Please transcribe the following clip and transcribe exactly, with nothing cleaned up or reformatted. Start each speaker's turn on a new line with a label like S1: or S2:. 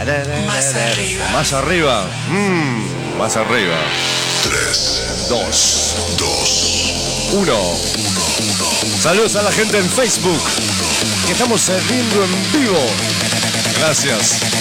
S1: Más arriba.
S2: Más arriba. Mm, más arriba.
S3: tres,
S2: Dos.
S3: dos,
S2: Uno.
S3: uno, uno.
S2: Saludos a la gente en Facebook. Que estamos saliendo en vivo. Gracias.